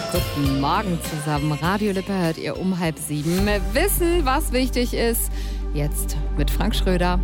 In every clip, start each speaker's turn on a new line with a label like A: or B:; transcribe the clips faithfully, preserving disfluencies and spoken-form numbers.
A: Guten Morgen zusammen. Radio Lippe hört ihr um halb sieben. Wissen, was wichtig ist. Jetzt mit Frank Schröder.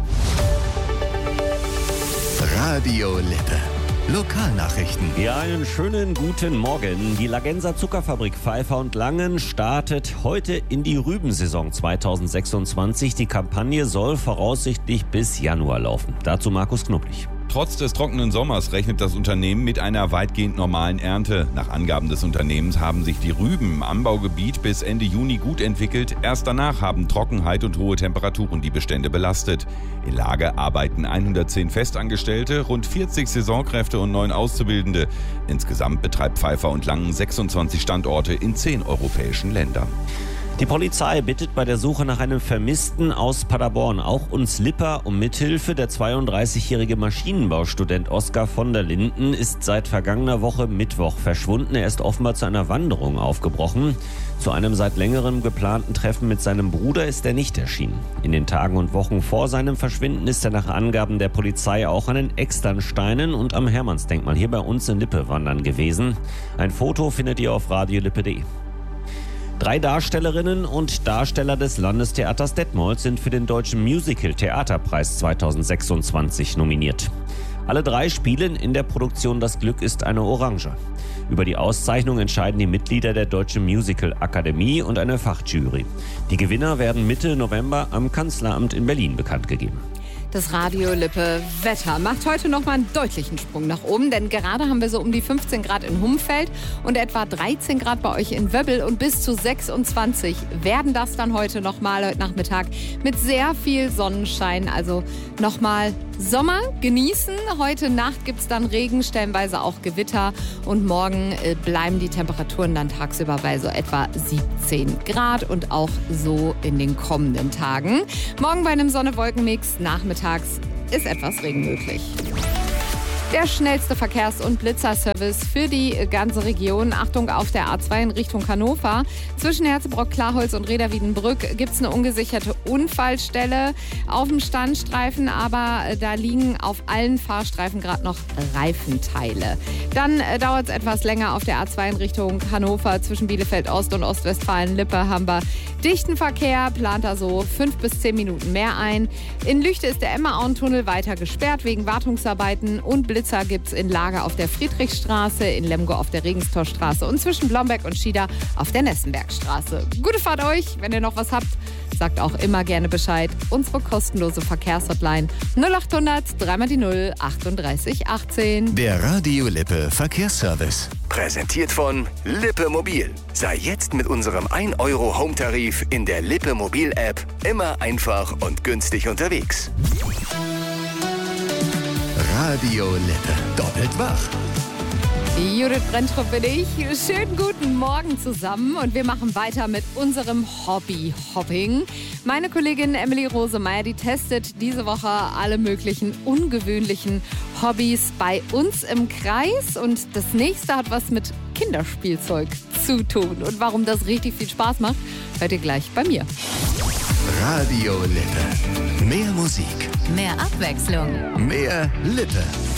B: Radio Lippe. Lokalnachrichten.
C: Ja, einen schönen guten Morgen. Die Lagenser Zuckerfabrik Pfeiffer und Langen startet heute in die Rübensaison zweitausendsechsundzwanzig. Die Kampagne soll voraussichtlich bis Januar laufen. Dazu Markus Knoblich.
D: Trotz des trockenen Sommers rechnet das Unternehmen mit einer weitgehend normalen Ernte. Nach Angaben des Unternehmens haben sich die Rüben im Anbaugebiet bis Ende Juni gut entwickelt. Erst danach haben Trockenheit und hohe Temperaturen die Bestände belastet. In Lager arbeiten hundertzehn Festangestellte, rund vierzig Saisonkräfte und neun Auszubildende. Insgesamt betreibt Pfeiffer und Langen sechsundzwanzig Standorte in zehn europäischen Ländern.
C: Die Polizei bittet bei der Suche nach einem Vermissten aus Paderborn auch uns Lipper um Mithilfe. Der zweiunddreißigjährige Maschinenbaustudent Oskar von der Linden ist seit vergangener Woche Mittwoch verschwunden. Er ist offenbar zu einer Wanderung aufgebrochen. Zu einem seit längerem geplanten Treffen mit seinem Bruder ist er nicht erschienen. In den Tagen und Wochen vor seinem Verschwinden ist er nach Angaben der Polizei auch an den Externsteinen und am Hermannsdenkmal hier bei uns in Lippe wandern gewesen. Ein Foto findet ihr auf radiolippe punkt de. Drei Darstellerinnen und Darsteller des Landestheaters Detmold sind für den Deutschen Musical-Theaterpreis zweitausendsechsundzwanzig nominiert. Alle drei spielen in der Produktion Das Glück ist eine Orange. Über die Auszeichnung entscheiden die Mitglieder der Deutschen Musical-Akademie und eine Fachjury. Die Gewinner werden Mitte November am Kanzleramt in Berlin bekannt gegeben.
A: Das Radio Lippe Wetter macht heute noch mal einen deutlichen Sprung nach oben, denn gerade haben wir so um die fünfzehn Grad in Humfeld und etwa dreizehn Grad bei euch in Wöbbel und bis zu sechsundzwanzig werden das dann heute noch mal heute Nachmittag mit sehr viel Sonnenschein, also noch mal Sommer genießen. Heute Nacht gibt es dann Regen, stellenweise auch Gewitter und morgen äh, bleiben die Temperaturen dann tagsüber bei so etwa siebzehn Grad und auch so in den kommenden Tagen. Morgen bei einem Sonne-Wolken-Mix, nachmittags ist etwas Regen möglich. Der schnellste Verkehrs- und Blitzerservice für die ganze Region. Achtung, auf der A zwei in Richtung Hannover. Zwischen Herzebrock-Klarholz und Reda-Wiedenbrück gibt es eine ungesicherte Unfallstelle auf dem Standstreifen, aber da liegen auf allen Fahrstreifen gerade noch Reifenteile. Dann äh, dauert es etwas länger auf der A zwei in Richtung Hannover. Zwischen Bielefeld-Ost und Ostwestfalen-Lippe haben wir dichten Verkehr, plant da so fünf bis zehn Minuten mehr ein. In Lüchte ist der Emma-Auentunnel weiter gesperrt wegen Wartungsarbeiten und Blitzer gibt es in Lager auf der Friedrichstraße, in Lemgo auf der Regenstorstraße und zwischen Blomberg und Schieder auf der Nessenbergstraße. Gute Fahrt euch, wenn ihr noch was habt, sagt auch immer gerne Bescheid. Unsere kostenlose Verkehrshotline null acht hundert drei mal die null achtunddreißig achtzehn.
B: Der Radio Lippe Verkehrsservice. Präsentiert von Lippe Mobil. Sei jetzt mit unserem ein Euro Home-Tarif in der Lippe Mobil-App immer einfach und günstig unterwegs. Radio Lippe. Doppelt wach.
A: Judith Brenntrup bin ich. Schönen guten Morgen zusammen und wir machen weiter mit unserem Hobby-Hopping. Meine Kollegin Emily Rosemeyer, die testet diese Woche alle möglichen ungewöhnlichen Hobbys bei uns im Kreis und das nächste hat was mit Kinderspielzeug zu tun. Und warum das richtig viel Spaß macht, hört ihr gleich bei mir.
B: Radio Lippe. Mehr Musik.
E: Mehr Abwechslung.
B: Mehr Lippe.